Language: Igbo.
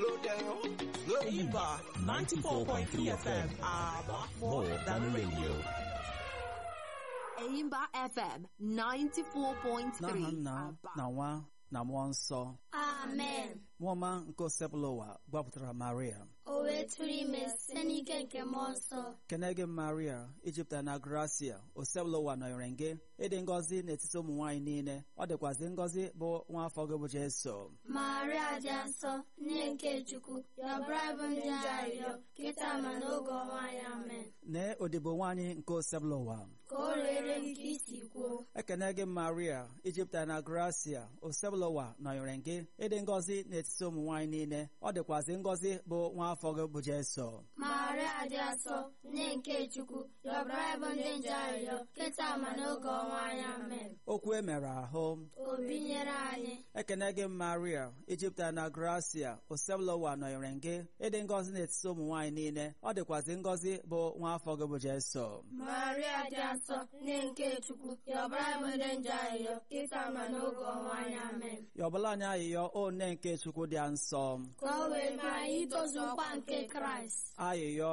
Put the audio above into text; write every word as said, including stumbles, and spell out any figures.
slow down, slow Aimba ninety-four point three F M. Ah, more than radio. Aimba F M ninety-four point three. N'aha Nna na Nwa na Mmụọ Nsọ. Amen. Nwaọma nke osebụlụwa gbapụtara Maria. O wee tụrụ ime site n'ike nke Mmụọ Nsọ. Kene gị Maria, Ijipta na Gracia, osebụlụwa nọnyere gị, ịdị ngọzi n'etiti ụmụ nwaanyị niile, ọ dịkwazị ngọzi bụ nwa afọ gị bụ Jesu. Maria dị nsọ, nne nke Chukwu, yọbara bụ ndị arịrịọ, kịta ma n'oge ọnwa anyị. Amen. Nee odibo nwaanyị nke osebụlụwa. Ka o rere m ka isi kwuo. Ekene gị Maria, Ijipta na Gracia, osebụlụwa nọnyere gị, ịdị ngọzi n'etiti ụmụ nwaanyị niile, ọ dịkwazị ngọzi bụ nwa afọ gị bụ Jesu. Maria dị nsọ, nne nke Chukwu, yọbara bụ ndị nje arịrịọ, kịta ma n'oge ọnwa anyị. Amen. Okwu e mere ahụ. O binyere anyị. Ekene gị Maria, Ijipta na Gracia, osebụlụwa nọnyere gị, ịdị ngọzi n'etiti ụmụ nwaanyị niile, ọ dịkwazị ngọzi bụ nwa afọ gị bụ Jesu. Maria dị nsọ, nne nke Chukwu, yọbara bụ ndị nje arịrịọ, kịta ma n'oge ọnwa anyị. Amen. Yọbala anyị ayịyọ o nne nke Chukwu dị nsọ. Ka o wee mee anyị itozu nkwa nke Kraịst. Ayịyọ